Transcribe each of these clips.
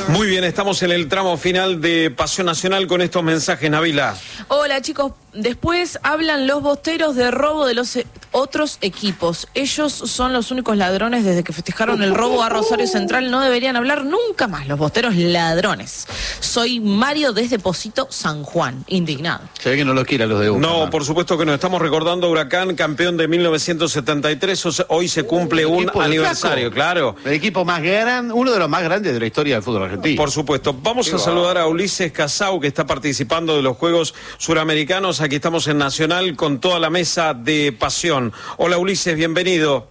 Muy bien, estamos en el tramo final de Pasión Nacional con estos mensajes, Nabila. Hola chicos, después hablan los bosteros de robo de los otros equipos. Ellos son los únicos ladrones desde que festejaron el robo a Rosario Central. No deberían hablar nunca más los bosteros ladrones. Soy Mario desde Pocito, San Juan, indignado. Se ve que no lo quieren los de Boca. No, por supuesto que no. Estamos recordando a Huracán, campeón de 1973. Hoy se cumple un aniversario, claro. El equipo más grande, uno de los más grandes de la historia del fútbol argentino. Por supuesto. Vamos a saludar a Ulises Casau, que está participando de los Juegos Suramericanos. Aquí estamos en Nacional con toda la mesa de Pasión. Hola Ulises, bienvenido.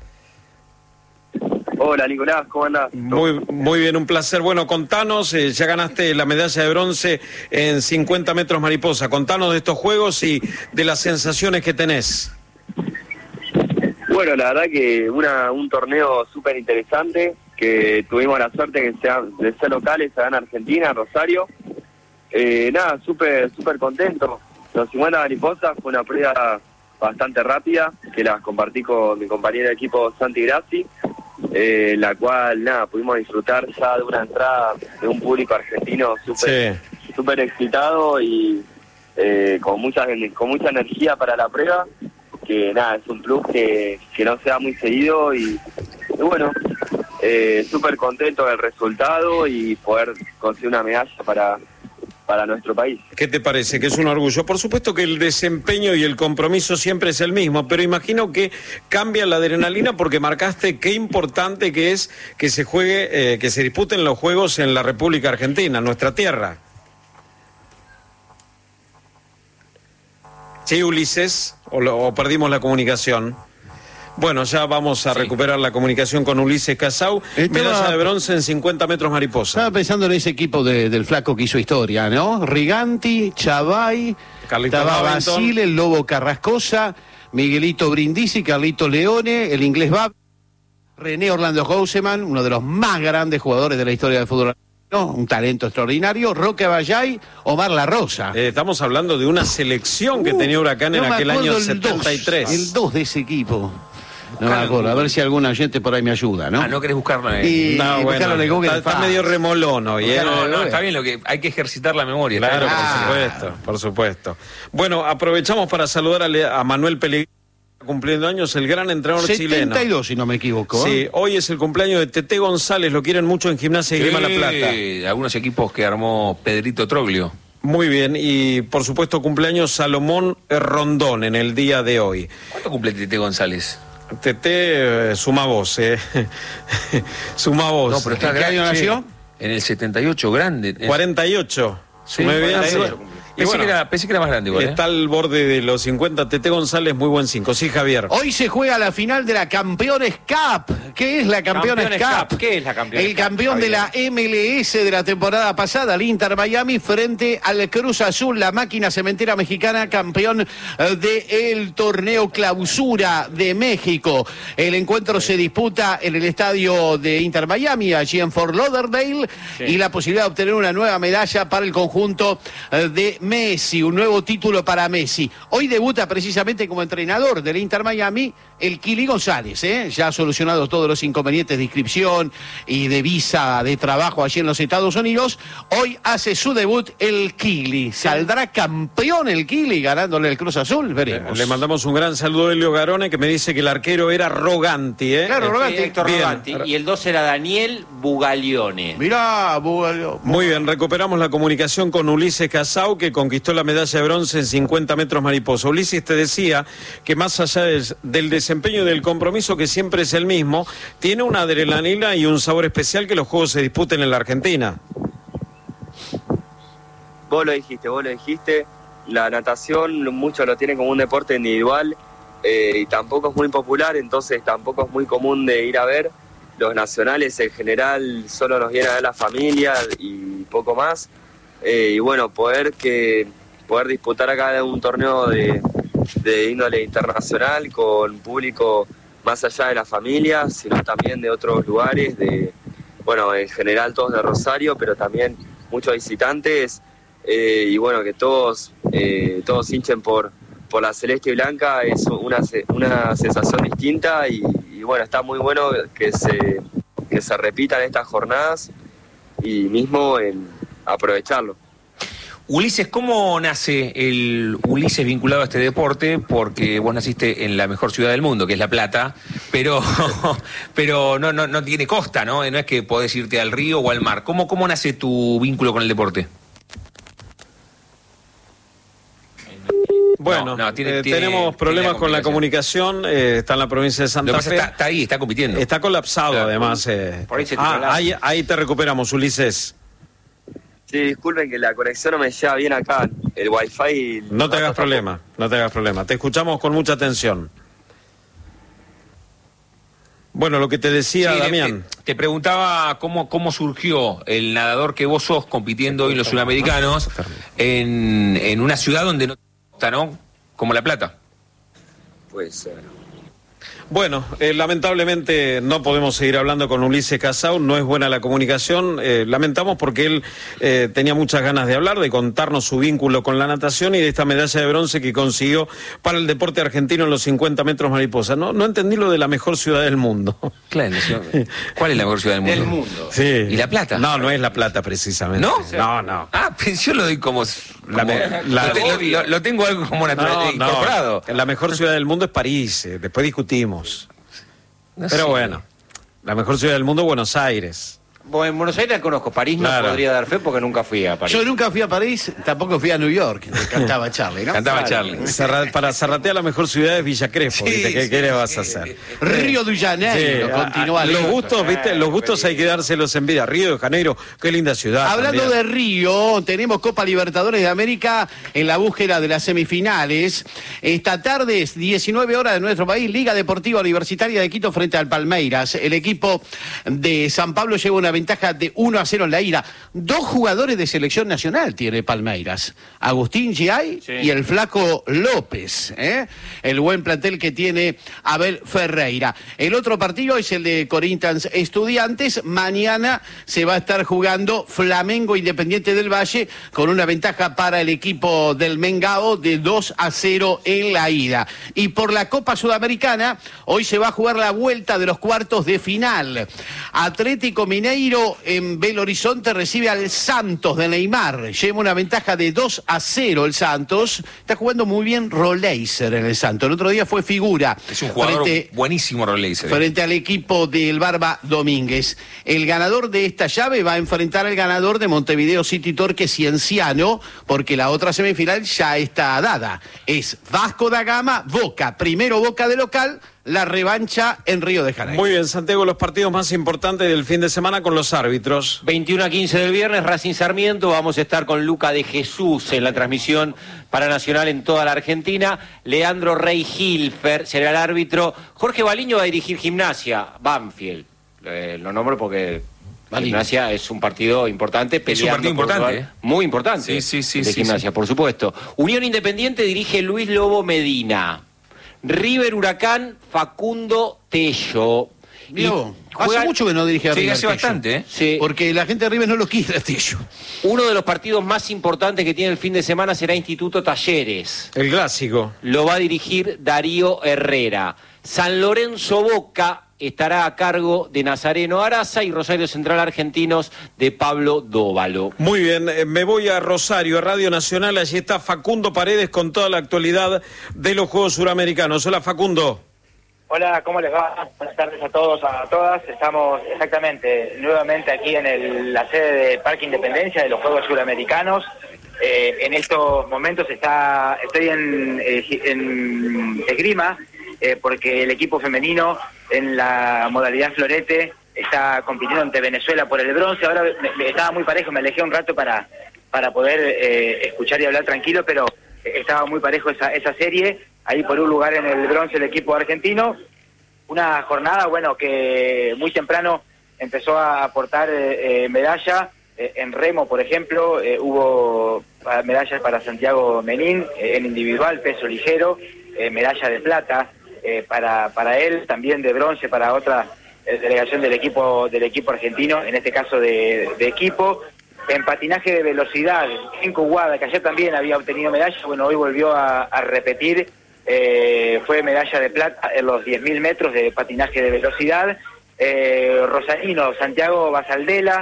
Hola Nicolás, ¿cómo andás? Muy bien, un placer. Bueno, contanos, ya ganaste la medalla de bronce en 50 metros mariposa. Contanos de estos Juegos y de las sensaciones que tenés. Bueno, la verdad que un torneo súper interesante, que tuvimos la suerte de ser locales acá en Argentina, Rosario. Nada, súper contento. Los 50 mariposas fue una prueba bastante rápida, que las compartí con mi compañero de equipo Santi Grassi, la cual, nada, pudimos disfrutar ya de una entrada de un público argentino súper excitado y con mucha energía para la prueba, que nada, es un plus que no se da muy seguido y bueno, súper contento del resultado y poder conseguir una medalla para nuestro país. ¿Qué te parece? Que es un orgullo. Por supuesto que el desempeño y el compromiso siempre es el mismo, pero imagino que cambia la adrenalina porque marcaste qué importante que es que se juegue, que se disputen los Juegos en la República Argentina, nuestra tierra. Sí, Ulises, o perdimos la comunicación. Bueno, ya vamos a recuperar la comunicación con Ulises Casau. Medalla de bronce en 50 metros mariposa. Estaba pensando en ese equipo del flaco que hizo historia, ¿no? Riganti, Chavay, Basile, el Lobo Carrascosa, Miguelito Brindisi, Carlito Leone, el inglés Bab, René Orlando Houseman, uno de los más grandes jugadores de la historia del fútbol argentino, un talento extraordinario, Roque Vallay, Omar La Rosa. Estamos hablando de una selección que tenía Huracán en aquel año 73. El 2 de ese equipo. No me acuerdo, a ver si algún oyente por ahí me ayuda, ¿no? No querés buscarlo. No, bueno, está medio remolón hoy, ¿eh? No, está bien, lo que hay que ejercitar la memoria. Claro, por supuesto. Bueno, aprovechamos para saludar a Manuel Pellegrini, cumpliendo años, el gran entrenador 72, chileno. Si no me equivoco. Sí, hoy es el cumpleaños de Tete González, lo quieren mucho en Gimnasia y Grima La Plata. Algunos equipos que armó Pedrito Troglio. Muy bien, y por supuesto cumpleaños Salomón Rondón en el día de hoy. ¿Cuánto cumple Tete González? Tete suma voz, suma voz. No, pero está ¿En qué año nació? En el 78, grande. 48. Sí, Sumé bien. 48. Pensé que era más grande igual, está al borde de los 50. Tete González, muy buen 5. Sí, Javier. Hoy se juega la final de la Campeones Cup. ¿Qué es la Campeones Cup? ¿Qué es la Campeones Cup? El campeón de la MLS de la temporada pasada, el Inter Miami, frente al Cruz Azul, la máquina cementera mexicana, campeón del torneo Clausura de México. El encuentro se disputa en el estadio de Inter Miami, allí en Fort Lauderdale, y la posibilidad de obtener una nueva medalla para el conjunto de Messi, un nuevo título para Messi. Hoy debuta precisamente como entrenador del Inter Miami el Kili González, ya ha solucionado todos los inconvenientes de inscripción y de visa de trabajo allí en los Estados Unidos. Hoy hace su debut el Kili. ¿Saldrá campeón el Kili ganándole el Cruz Azul? Veremos. Le mandamos un gran saludo a Elio Garone, que me dice que el arquero era Roganti, Claro, Roganti. Héctor Roganti. Y el 2 era Daniel Bugaglione. Mirá, Bugaglione. Muy bien, recuperamos la comunicación con Ulises Casau, que conquistó la medalla de bronce en 50 metros mariposa. Ulises, te decía que más allá del desempeño y del compromiso, que siempre es el mismo, tiene una adrenalina y un sabor especial que los Juegos se disputen en la Argentina. Vos lo dijiste, la natación muchos lo tienen como un deporte individual y tampoco es muy popular, entonces tampoco es muy común de ir a ver. Los nacionales en general solo nos viene a ver la familia y poco más. Y bueno, poder disputar acá un torneo de índole internacional con público más allá de la familia, sino también de otros lugares, en general todos de Rosario, pero también muchos visitantes, y bueno, que todos hinchen por la celeste y blanca, es una sensación distinta y bueno, está muy bueno que se repitan estas jornadas. y mismo en aprovecharlo. Ulises, ¿cómo nace el Ulises vinculado a este deporte? Porque vos naciste en la mejor ciudad del mundo, que es La Plata, pero no tiene costa, ¿no? No es que podés irte al río o al mar. ¿Cómo nace tu vínculo con el deporte? Bueno, tenemos problemas con la comunicación, está en la provincia de Santa Fe. Está ahí, está compitiendo. Está colapsado, claro, además. Por ahí te recuperamos, Ulises. Sí, disculpen que la conexión no me lleva bien acá, el wifi... No te hagas problema, te escuchamos con mucha atención. Bueno, lo que te decía, sí, Damián. Te preguntaba cómo surgió el nadador que vos sos compitiendo hoy en los Sudamericanos en una ciudad donde no está, ¿no? Como La Plata. Pues... Bueno, lamentablemente no podemos seguir hablando con Ulises Casau, no es buena la comunicación, lamentamos porque él tenía muchas ganas de hablar, de contarnos su vínculo con la natación y de esta medalla de bronce que consiguió para el deporte argentino en los 50 metros mariposa. No entendí lo de la mejor ciudad del mundo. Claro, ¿cuál es la mejor ciudad del mundo? Del mundo. Sí. ¿Y La Plata? No es La Plata precisamente. ¿No? No. Ah, pues yo lo doy como... lo tengo algo como incorporado. La mejor ciudad del mundo es París, después discutimos. Pero bueno, la mejor ciudad del mundo es Buenos Aires. Bueno, en Buenos Aires la conozco, París no podría dar fe porque nunca fui a París. Yo nunca fui a París, tampoco fui a New York, cantaba Charlie, ¿no? Cantaba Charlie. Para Zarratea la mejor ciudad es Villa Crespo, ¿viste? ¿Qué le vas a hacer? Río de Janeiro, continúa. Los gustos, ¿viste? Los gustos hay que dárselos en vida. Río de Janeiro, qué linda ciudad. Hablando también. de Río, tenemos Copa Libertadores de América en la búsqueda de las semifinales. Esta tarde, 19 horas de nuestro país, Liga Deportiva Universitaria de Quito frente al Palmeiras. El equipo de San Pablo lleva una ventaja de 1-0 en la ida. 2 jugadores de selección nacional tiene Palmeiras. Agustín Giay y el flaco López. El buen plantel que tiene Abel Ferreira. El otro partido es el de Corinthians Estudiantes. Mañana se va a estar jugando Flamengo Independiente del Valle con una ventaja para el equipo del Mengao de 2-0 en la ida. Y por la Copa Sudamericana, hoy se va a jugar la vuelta de los cuartos de final. Atlético Mineiro en Belo Horizonte recibe al Santos de Neymar. Lleva una ventaja de 2-0 el Santos. Está jugando muy bien Roleiser en el Santos. El otro día fue figura. Es un jugador buenísimo Roleiser. Frente al equipo del Barba Domínguez. El ganador de esta llave va a enfrentar al ganador de Montevideo City Torque Cienciano, porque la otra semifinal ya está dada. Es Vasco da Gama, Boca. Primero Boca de local, la revancha en Río de Janeiro. Muy bien, Santiago, los partidos más importantes del fin de semana con los árbitros. 21-15 del viernes, Racing Sarmiento. Vamos a estar con Luca de Jesús en la transmisión para Nacional en toda la Argentina. Leandro Rey Hilfer será el árbitro. Jorge Baliño va a dirigir Gimnasia, Banfield. Lo nombro porque Gimnasia es un partido importante. Es un partido importante. Muy importante. Sí, de Gimnasia, por supuesto. Unión Independiente dirige Luis Lobo Medina. River Huracán, Facundo Tello. Hace mucho que no dirige a River. Sí, hace bastante, Sí. Porque la gente de River no lo quiere a Tello. Uno de los partidos más importantes que tiene el fin de semana será Instituto Talleres. El clásico. Lo va a dirigir Darío Herrera. San Lorenzo Boca estará a cargo de Nazareno Araza y Rosario Central Argentinos de Pablo Dóvalo. Muy bien, me voy a Rosario, a Radio Nacional. Allí está Facundo Paredes con toda la actualidad de los Juegos Suramericanos. Hola, Facundo. Hola, ¿cómo les va? Buenas tardes a todos, a todas. Estamos nuevamente aquí en la sede de Parque Independencia de los Juegos Suramericanos. En estos momentos estoy en esgrima, porque el equipo femenino en la modalidad florete está compitiendo ante Venezuela por el bronce. Ahora estaba muy parejo, me alejé un rato para poder escuchar y hablar tranquilo, pero estaba muy parejo esa serie. Ahí por un lugar en el bronce el equipo argentino. Una jornada, que muy temprano empezó a aportar medalla. En remo, por ejemplo, hubo medallas para Santiago Menín, en individual, peso ligero, medalla de plata para él, también de bronce para otra delegación del equipo argentino, en este caso de equipo. En patinaje de velocidad, en Guada, que ayer también había obtenido medalla, hoy volvió a repetir, fue medalla de plata en los 10.000 metros de patinaje de velocidad. Rosarino, Santiago Basaldela,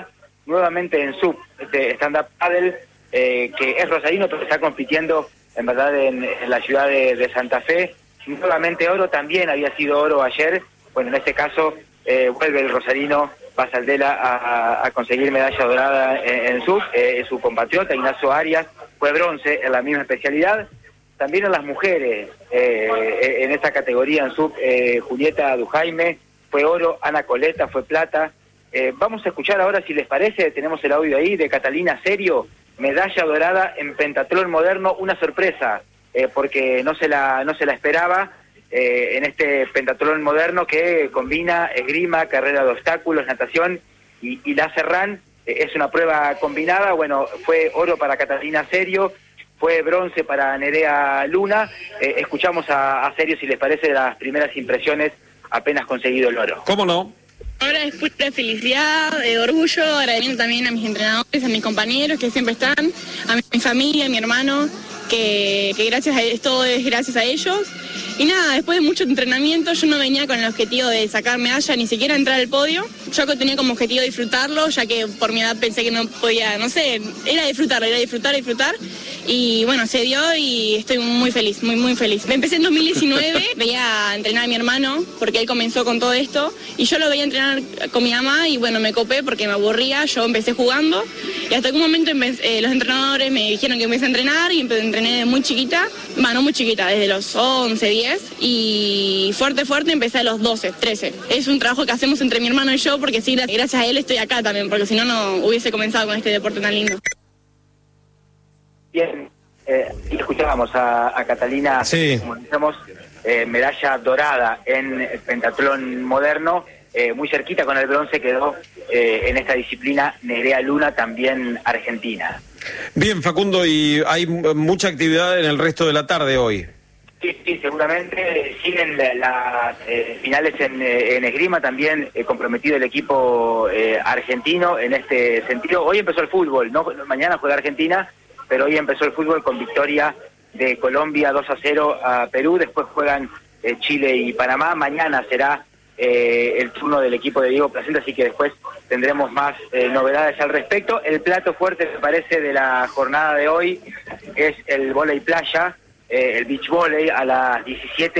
nuevamente en sub, stand-up paddle, que es rosarino, pero está compitiendo en verdad en la ciudad de Santa Fe. Nuevamente oro, también había sido oro ayer. Bueno, en este caso vuelve el rosarino Basaldela a conseguir medalla dorada en sub. Su compatriota Ignacio Arias fue bronce en la misma especialidad. También en las mujeres, en esta categoría en sub, Julieta Dujaime fue oro, Ana Coleta fue plata. Vamos a escuchar ahora, si les parece, tenemos el audio ahí de Catalina Serio, medalla dorada en pentatlón moderno, una sorpresa, porque no se la esperaba, en este pentatlón moderno que combina esgrima, carrera de obstáculos, natación y láser run. Es una prueba combinada. Bueno, fue oro para Catalina Serio, fue bronce para Nerea Luna. Escuchamos a Serio, si les parece, las primeras impresiones apenas conseguido el oro. ¿Cómo no? Ahora es pura felicidad, orgullo, agradeciendo también a mis entrenadores, a mis compañeros que siempre están, a mi familia, a mi hermano, que gracias todo es gracias a ellos. Y nada, después de mucho entrenamiento, yo no venía con el objetivo de sacar medalla, ni siquiera entrar al podio. Yo tenía como objetivo disfrutarlo, ya que por mi edad pensé que no podía, no sé, era disfrutar. Y bueno, se dio y estoy muy feliz, muy feliz. Empecé en 2019, veía entrenar a mi hermano, porque él comenzó con todo esto, y yo lo veía entrenar con mi mamá, y bueno, me copé porque me aburría, yo empecé jugando, y hasta que un momento los entrenadores me dijeron que empecé a entrenar, y entrené de muy chiquita, no muy chiquita, desde los 11, 10, y fuerte empecé a los 12, 13. Es un trabajo que hacemos entre mi hermano y yo, porque sí, gracias a él estoy acá también, porque si no, no hubiese comenzado con este deporte tan lindo. Bien, y escuchábamos a Catalina, sí, como decíamos, medalla dorada en pentatlón moderno, muy cerquita con el bronce quedó en esta disciplina Nerea Luna, también argentina. Bien, Facundo, y hay mucha actividad en el resto de la tarde hoy. Sí, seguramente siguen las finales en esgrima, también comprometido el equipo argentino en este sentido. Hoy empezó el fútbol, no mañana juega Argentina, pero hoy empezó el fútbol con victoria de Colombia 2-0 a Perú, después juegan Chile y Panamá. Mañana será el turno del equipo de Diego Placenta, así que después tendremos más novedades al respecto. El plato fuerte, me parece, de la jornada de hoy es el vóley playa, el beach volley. A las 17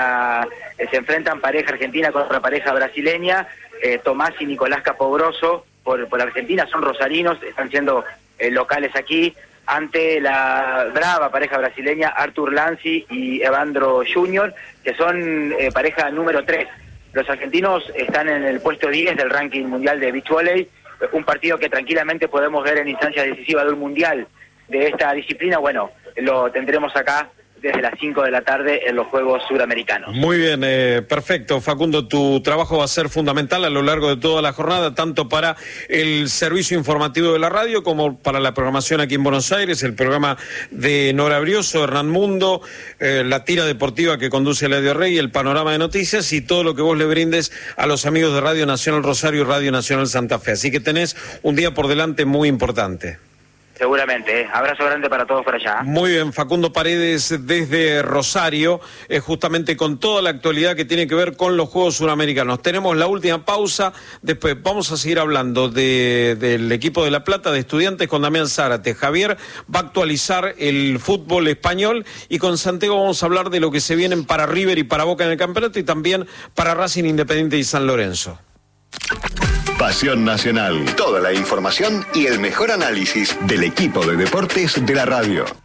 se enfrentan pareja argentina contra pareja brasileña. Tomás y Nicolás Capobroso por Argentina, son rosarinos, están siendo locales aquí, ante la brava pareja brasileña Arthur Lanzi y Evandro Junior, que son pareja número 3. Los argentinos están en el puesto 10 del ranking mundial de beach volley, un partido que tranquilamente podemos ver en instancias decisivas de un mundial de esta disciplina. Bueno, lo tendremos acá desde las 5 de la tarde en los Juegos Suramericanos. Muy bien, perfecto. Facundo, tu trabajo va a ser fundamental a lo largo de toda la jornada, tanto para el servicio informativo de la radio como para la programación aquí en Buenos Aires, el programa de Nora Brioso, Hernán Mundo, la tira deportiva que conduce Eladio Rey, el panorama de noticias y todo lo que vos le brindes a los amigos de Radio Nacional Rosario y Radio Nacional Santa Fe. Así que tenés un día por delante muy importante. Seguramente, abrazo grande para todos por allá. Muy bien, Facundo Paredes desde Rosario, justamente con toda la actualidad que tiene que ver con los Juegos Suramericanos. Tenemos la última pausa, después vamos a seguir hablando del equipo de La Plata, de Estudiantes, con Damián Zárate. Javier va a actualizar el fútbol español y con Santiago vamos a hablar de lo que se vienen para River y para Boca en el campeonato y también para Racing, Independiente y San Lorenzo. Pasión Nacional. Toda la información y el mejor análisis del equipo de deportes de la radio.